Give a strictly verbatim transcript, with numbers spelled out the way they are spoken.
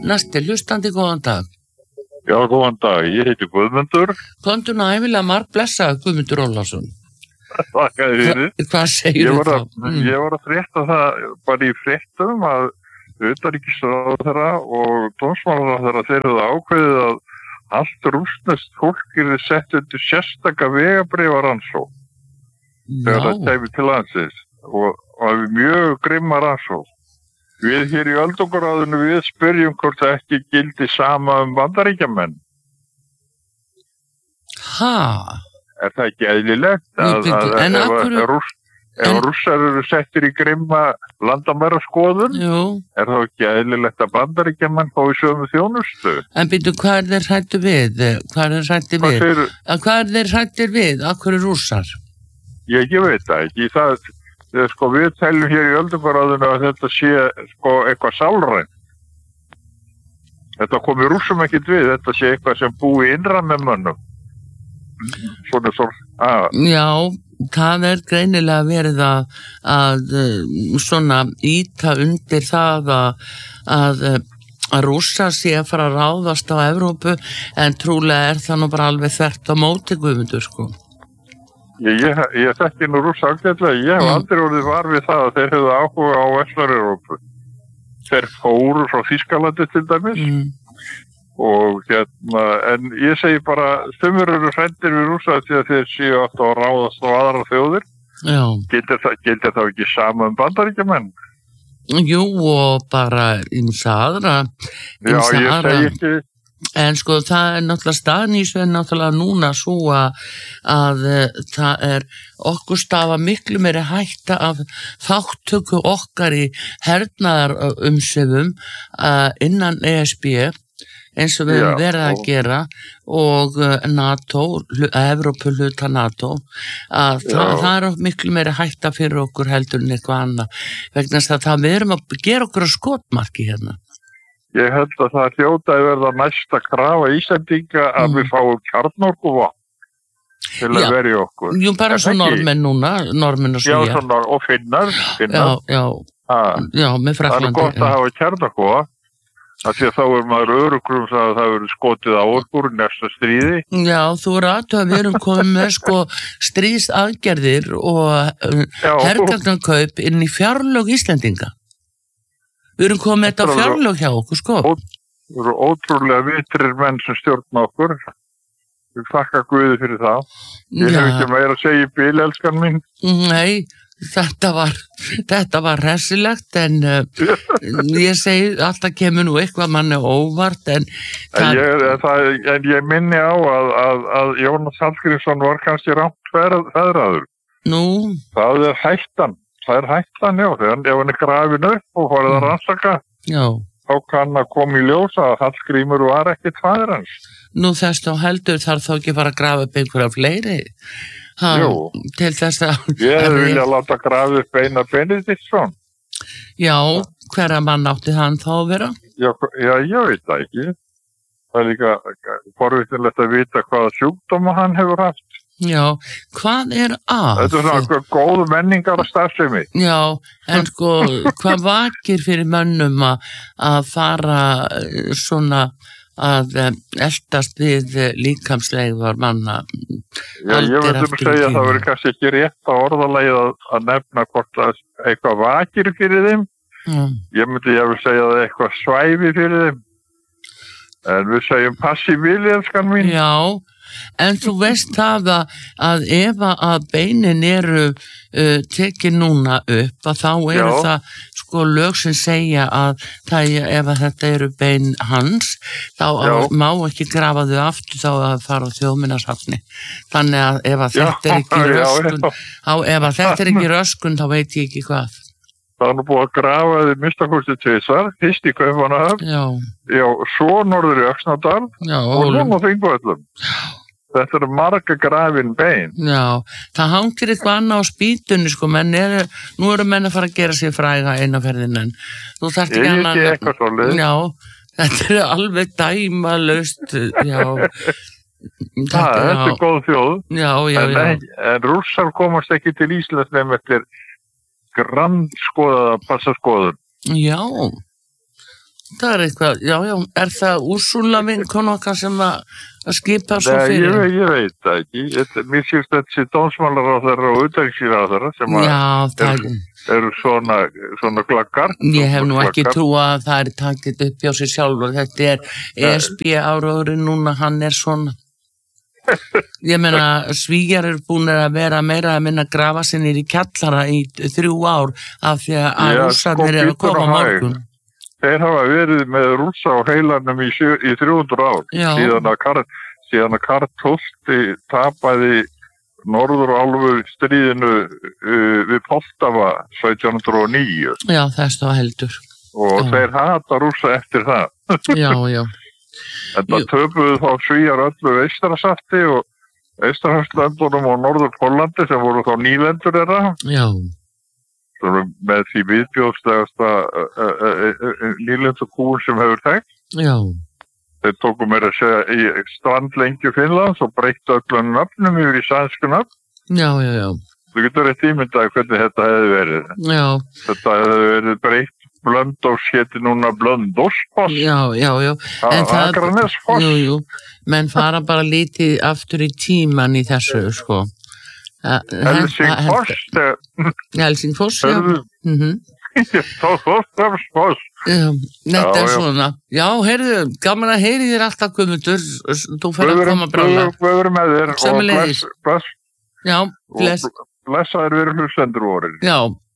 Næsti hlustandi, góðan dag. Já, góðan dag. Ég heiti Guðmundur. Komdu nú æfilega marg blessaður, Guðmundur Ólafsson. Þakka þér fyrir. Hva, hvað segir þú þá? Mm. Ég var að frétta það bara í fréttum að utanríkisráðherra og dómsmálaráðherra þeir hefðu ákveðið að allt rússneskt fólk er sett undir sérstaka vegabréfarannsókn þegar það kemur til landsins og það er mjög grimma rannsókn. Við hér í öldungaráðinu við spyrjum hvort það ekki gildi sama um Bandaríkjamenn. Ha? Er það ekki eðlilegt að, að, að ef, hverju... ef, rúss, ef en... rússar eru settir í grimma landamæraskoðun, er það ekki eðlilegt að Bandaríkjamenn fái sömu þjónustu? En býtu, hvað er þeir hrættu við? Hvað er þeir hrættu við? Þeir... Hvað er þeir hrættir við? Af hverju rússar? Ég, ég veit það ekki. Það Sko, við teljum hér í öldungaráðinu að þetta sé sko, eitthvað sálrænt. Þetta komi rússum ekkert við, þetta sé eitthvað sem búi innra með mönnum. Svona svona. Ah. Já, það er greinilega verið að, að svona íta undir það að, að, að rússa sé að fara að ráðast á Evrópu, en trúlega er það nú bara alveg þvert á móti, Guðmundur, sko. Ég, ég, ég þekki nú rússa ágætlega, ég hef mm. aldrei orðið var við það að þeir hefðu áhuga á Vestur-Evrópu. Þeir fóru frá Þýskalandi til dæmis mm. og hérna, en ég segi bara, sumur eru hræddir við rússa því að þeir séu alltaf að ráðast á aðra þjóðir. Já. Gildir það, gildir það ekki sama um Bandaríkjamenn? Jú, og bara ýmsa aðra. Já, ég segi ekki. En sko það er náttúrulega staðnýsveið náttúrulega núna svo að, að það er okkur stafa miklu meiri hætta af þáttöku okkar í hernaðarumsvifum uh, innan E S B eins og við höfum verið að gera og NATO, Evrópu hluta NATO að það, það er miklu meiri hætta fyrir okkur heldur en eitthvað annað vegna þess að það við erum að gera okkur á skotmarki hérna. Ég held að það hljóta að verða næsta krafa Íslendinga að mm. við fáum kjarnorkuvopn til að verja okkur. Jú, bara svo normenn núna, normenn og Svíjar. Já, svona, og finnar. finnar. Já, já, já, með Frakklandi. Það er gott að hafa kjarnorkuvopn, af því að þá er maður öruggur um það að það verður skotið á okkur næsta stríði. Já, þú er aðtöð að við erum komið með sko stríðsaðgerðir og hergagnarkaup inn í fjárlög Íslendinga. Við erum komið með þetta fjárlög hjá okkur, sko. Það eru ótrúlega vitrir menn sem stjórna okkur. Við þakka Guði fyrir það. Ég hef ekki meira að segja í bíl, elskan mín. Nei, þetta var, þetta var resilegt, en uh, ég segi, alltaf kemur nú eitthvað manni óvart, en... En ég, það, en ég minni á að, að, að Jónas Hallgrímsson var kannski rámt feðraður. Nú? Það er hættan. Það er hættan, já, þegar ef hann er grafin upp og farið að rannsaka, já. Þá kann að koma í ljós að Hallgrímur var ekkert faðir hans. Nú þess þá heldur þarf þá ekki bara að grafa upp einhverja fleiri? Ha, Jú. Til þess að... Ég hefði viljað láta grafa upp Einar Benediktsson. Já, hverja mann átti hann þá að vera? Já, já, ég veit það ekki. Það er líka forvitinlegt að vita hvaða sjúkdóma hann hefur haft. Já, hvað er að? Þetta er svona góð menningar að starfsemi. Já, en sko, hvað vakir fyrir mönnum að fara svona að eltast við líkamsleifar manna? Já, ég veit um að segja að það verður kannski ekki rétt að orðalagið að, að nefna hvort að eitthvað vakir fyrir þeim. Mm. Ég myndi ég vil segja að eitthvað svæfi fyrir þeim. En við segjum passív vilja, elskan mín. Já, en þú veist það að, að ef að beinin eru uh, tekin núna upp að þá eru Já. Það sko lög sem segja að það, ef að þetta eru bein hans þá að, má ekki grafa þau aftur þá að fara á þjóðminjasafni. Þannig að ef að þetta er ekki röskun já, já. Á, ef að þetta er ekki röskun þá veit ég ekki hvað. Það er nú búið að grafa þið minnstakosti tvisvar, fyrst í Kaupmannahöfn, já. Já, svo norður í Öxnadal já, og núna á Þingvöllum. Þetta eru marga grafin bein. Já, það hangir eitthvað annað á spýtunni, sko, menn er, nú eru menn að fara að gera sér fræga einaferðin, en þú þarft ekki annað. Ég ekki eitthvað svo leið. Já, þetta er alveg dæmalaust, já. Þetta, það, þetta er góð þjóð. Já, já, en, já. En rússar komast ekki til Íslands nefn eftir grannskoðaða passaskoðun. Já, það er eitthvað, já, já, er það Úrsúla vinkona okkar sem að, að skipa svo Nei, fyrir? ég, ég veit það ekki. Ég, mér sést þessi dómsmálaráðherra og utanríkisráðherra sem að Já, það eru, eru svona, svona glaggar. Ég hef nú ekki glaggar. trú að það er takið upp hjá sér sjálfur. Þetta er E S B áraðurinn núna, hann er svona. Ég meina, Svíjar eru búin að vera meira að minna grafa sinni í kjallara í þrjú ár af því að Já, rússarnir sko, eru að koma á bíddu nú hæg. morgun. Þeir hafa verið með rússa á heilanum í, sjö, í þrjú hundruð ár. Já. Síðan að Karl, síðan að Karl tólfti tapaði norðurálfu stríðinu uh, við Poltava sautján hundruð og níu. Já, þess þá heldur. Og Já. þeir hata rússa eftir það. Já, já. Þetta Jú. töpuðu þá Svíjar öllu Eistarasafti og Eistarhafslöndunum og Norður-Póllandi sem voru þá nýlendur þeirra. Já, Með því viðbjóðslegasta uh, uh, uh, uh, nýlendukúr sem hefur þekkt. já, Þeir tóku meira að segja í strandlengju Finnlands og breyttu öllum nöfnum yfir í sænsku nöfn. já, já, já, Þú getur eitt ímyndað hvernig þetta hefði verið. já, Þetta hefði verið breytt. Blöndós héti núna Blöndósfoss. já, já, já. En það, Akranesfoss. jú, jú, menn fara bara lítið aftur í tíman í þessu, sko. Helsingfoss. Helsingfoss, já. Mhm. Þórsfoss. Já, þetta Já, er já. svona. Já, heyrðu, gaman að heyri þér alltaf, Guðmundur. Þú fer að koma brála. Guður með þér og Sömuleiðis. bless, bless, Já, bless. og blessaður verið hlustendur vorin. Já,